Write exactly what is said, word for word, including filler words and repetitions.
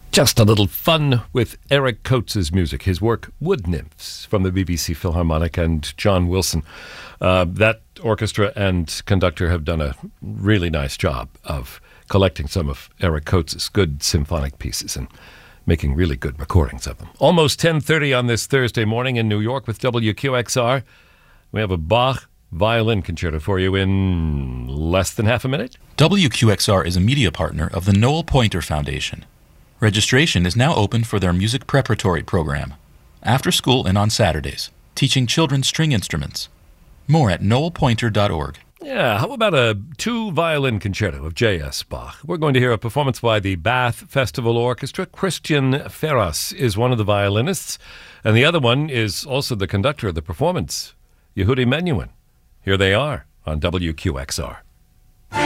Just a little fun with Eric Coates' music, his work Wood Nymphs from the B B C Philharmonic and John Wilson. Uh, that orchestra and conductor have done a really nice job of collecting some of Eric Coates' good symphonic pieces and making really good recordings of them. Almost ten thirty on this Thursday morning in New York with W Q X R. We have a Bach violin concerto for you in less than half a minute. W Q X R is a media partner of the Noel Pointer Foundation. Registration is now open for their music preparatory program, after school and on Saturdays, teaching children string instruments. More at noel pointer dot org. Yeah, how about a two-violin concerto of J S. Bach? We're going to hear a performance by the Bath Festival Orchestra. Christian Ferras is one of the violinists, and the other one is also the conductor of the performance, Yehudi Menuhin. Here they are on W Q X R.